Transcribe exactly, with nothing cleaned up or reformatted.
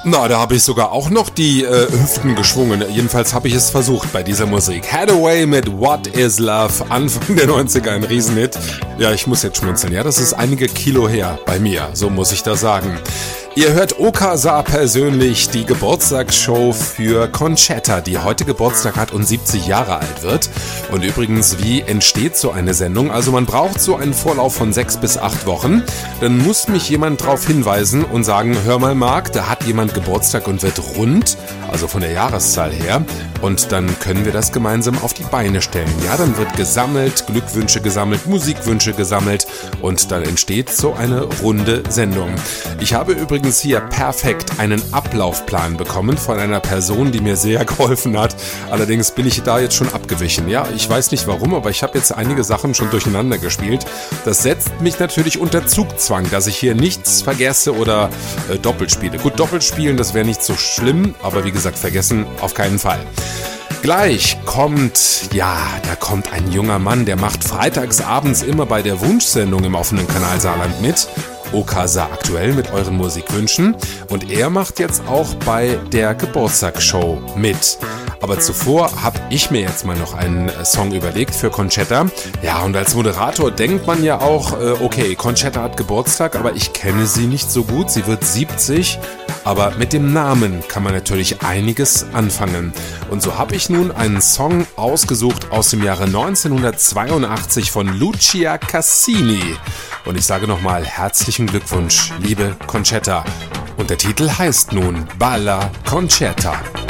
Na, da habe ich sogar auch noch die äh, Hüften geschwungen. Jedenfalls habe ich es versucht bei dieser Musik. Hathaway mit What is Love, Anfang der neunziger, ein Riesenhit. Ja, ich muss jetzt schmunzeln. Ja, das ist einige Kilo her bei mir, so muss ich da sagen. Ihr hört Okasa persönlich, die Geburtstagsshow für Concetta, die heute Geburtstag hat und siebzig Jahre alt wird. Und übrigens, wie entsteht so eine Sendung? Also man braucht so einen Vorlauf von sechs bis acht Wochen. Dann muss mich jemand darauf hinweisen und sagen, hör mal Marc, da hat jemand Geburtstag und wird rund, also von der Jahreszahl her. Und dann können wir das gemeinsam auf die Beine stellen. Ja, dann wird gesammelt, Glückwünsche gesammelt, Musikwünsche gesammelt und dann entsteht so eine runde Sendung. Ich habe übrigens hier perfekt einen Ablaufplan bekommen von einer Person, die mir sehr geholfen hat. Allerdings bin ich da jetzt schon abgewichen. Ja, ich weiß nicht warum, aber ich habe jetzt einige Sachen schon durcheinander gespielt. Das setzt mich natürlich unter Zugzwang, dass ich hier nichts vergesse oder äh, doppelt spiele. Gut, doppelt spielen, das wäre nicht so schlimm, aber wie gesagt, vergessen auf keinen Fall. Gleich kommt, ja, da kommt ein junger Mann, der macht freitags abends immer bei der Wunschsendung im offenen Kanal Saarland mit. Okasa aktuell mit euren Musikwünschen. Und er macht jetzt auch bei der Geburtstagsshow mit. Aber zuvor habe ich mir jetzt mal noch einen Song überlegt für Concetta. Ja, und als Moderator denkt man ja auch, okay, Concetta hat Geburtstag, aber ich kenne sie nicht so gut. Sie wird siebzig, aber mit dem Namen kann man natürlich einiges anfangen. Und so habe ich nun einen Song ausgesucht aus dem Jahre neunzehnhundertzweiundachtzig von Lucia Cassini. Und ich sage nochmal herzlichen Glückwunsch, liebe Concetta. Und der Titel heißt nun Balla Concetta.